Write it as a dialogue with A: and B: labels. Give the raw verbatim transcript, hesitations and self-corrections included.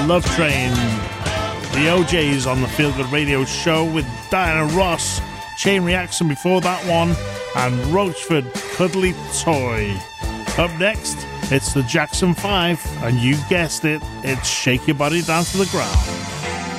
A: Love Train. The O Js on the Feel Good Radio Show with Diana Ross. Chain Reaction before that one. And Roachford, Cuddly Toy. Up next, it's the Jackson five. And you guessed it, it's Shake Your Body Down to the Ground.